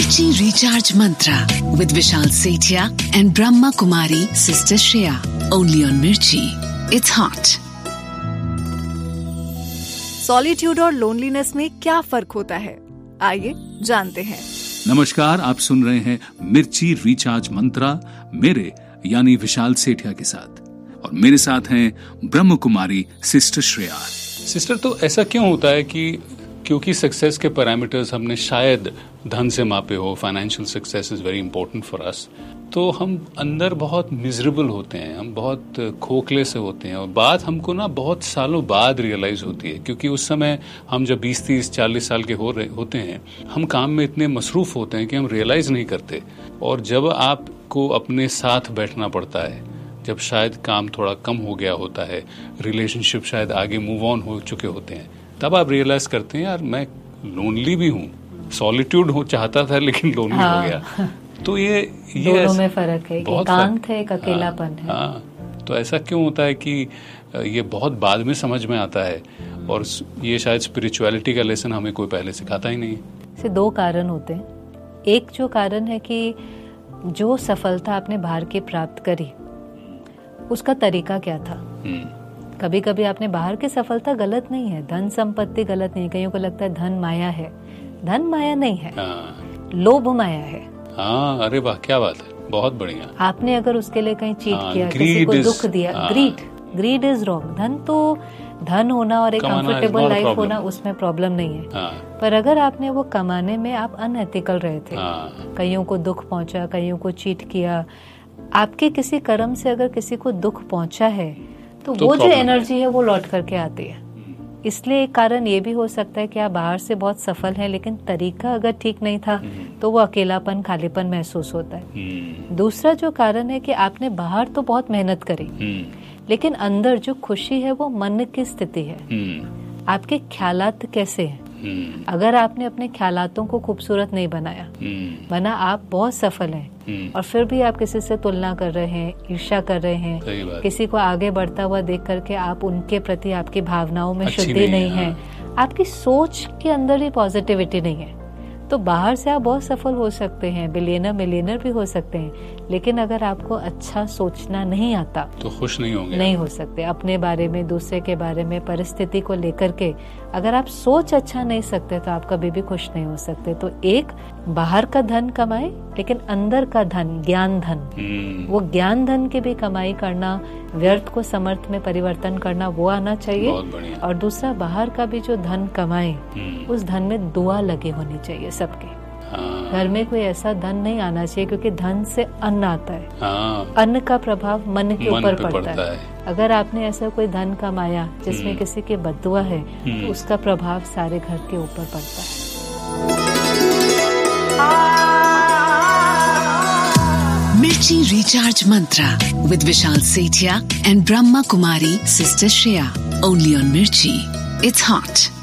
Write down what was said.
Mirchi Recharge Mantra with Vishal Sethia and Brahma Kumari Sister Shreya. Only on Mirchi. It's hot. Solitude और loneliness में क्या फर्क होता है, आइए जानते हैं। नमस्कार, आप सुन रहे हैं मिर्ची रिचार्ज मंत्रा मेरे यानी विशाल सेठिया के साथ, और मेरे साथ हैं ब्रह्म कुमारी सिस्टर श्रेया। सिस्टर, तो ऐसा क्यों होता है कि क्योंकि सक्सेस के पैरामीटर्स हमने शायद धन से मापे हो, financial success is very important for us, तो हम अंदर बहुत मिजरेबल होते हैं, हम बहुत खोखले से होते हैं, और बात हमको ना बहुत सालों बाद रियलाइज होती है, क्योंकि उस समय हम जब 20, 30, 40 साल के होते हैं, हम काम में इतने मसरूफ होते हैं कि हम रियलाइज नहीं करते। और जब आपको अपने साथ बैठना पड़ता है, जब शायद काम थोड़ा कम हो गया होता है, रिलेशनशिप शायद आगे मूव ऑन हो चुके होते हैं, तब आप रियलाइज करते हैं यार मैं लोनली भी हूँ, सॉलिट्यूड हो चाहता था लेकिन लोनली हो गया। तो ये दोनों में फर्क है, एकांत है, एक अकेलापन है। तो ऐसा क्यों होता है कि ये बहुत बाद में समझ में आता है, और ये शायद स्पिरिचुअलिटी का लेसन हमें कोई पहले सिखाता ही नहीं है। से दो कारण होते हैं। एक जो कारण है कि जो सफलता आपने बाहर की प्राप्त करी, उसका तरीका क्या था। कभी कभी आपने बाहर की सफलता गलत नहीं है, धन संपत्ति गलत नहीं है, कईयों को लगता है धन माया है। धन माया नहीं है, लोभ माया है। हाँ, अरे वाह, क्या बात है, बहुत बढ़िया। आपने अगर उसके लिए कहीं चीट किया, किसी को दुख दिया, ग्रीड इज रॉन्ग। धन तो धन होना और एक कंफर्टेबल लाइफ होना, उसमें प्रॉब्लम नहीं है। पर अगर आपने वो कमाने में आप अनएथिकल रहे थे, कईयों को दुख पहुंचा, कईयों को चीट किया, आपके किसी कर्म से अगर किसी को दुख पहुंचा है, तो वो जो एनर्जी है वो लौट करके आती है। इसलिए एक कारण ये भी हो सकता है कि आप बाहर से बहुत सफल हैं, लेकिन तरीका अगर ठीक नहीं था तो वो अकेलापन, खालीपन महसूस होता है। दूसरा जो कारण है कि आपने बाहर तो बहुत मेहनत करी, लेकिन अंदर जो खुशी है वो मन की स्थिति है। आपके ख्यालात कैसे हैं? अगर आपने अपने ख्यालातों को खूबसूरत नहीं बनाया, बना आप बहुत सफल हैं, और फिर भी आप किसी से तुलना कर रहे हैं, ईर्ष्या कर रहे हैं, किसी को आगे बढ़ता हुआ देख करके आप उनके प्रति, आपकी भावनाओं में शुद्धि नहीं है, आपकी सोच के अंदर ही पॉजिटिविटी नहीं है, तो बाहर से आप बहुत सफल हो सकते हैं, बिलियनर मिलियनर भी हो सकते हैं, लेकिन अगर आपको अच्छा सोचना नहीं आता तो खुश नहीं होंगे, नहीं हो सकते। अपने बारे में, दूसरे के बारे में, परिस्थिति को लेकर के अगर आप सोच अच्छा नहीं सकते तो आप कभी भी खुश नहीं हो सकते। तो एक, बाहर का धन कमाए, लेकिन अंदर का धन, ज्ञान धन, वो ज्ञान धन की भी कमाई करना, व्यर्थ को समर्थ में परिवर्तन करना, वो आना चाहिए। और दूसरा, बाहर का भी जो धन कमाए, उस धन में दुआ लगी होनी चाहिए सबके। घर में कोई ऐसा धन नहीं आना चाहिए, क्योंकि धन से अन्न आता है। अन्न का प्रभाव मन के ऊपर पड़ता है। अगर आपने ऐसा कोई धन कमाया जिसमें किसी की बद्दुआ है, तो उसका प्रभाव सारे घर के ऊपर पड़ता है। Mirchi Recharge Mantra with Vishal Sethia and Brahma Kumari Sister Shreya. Only on Mirchi. It's hot.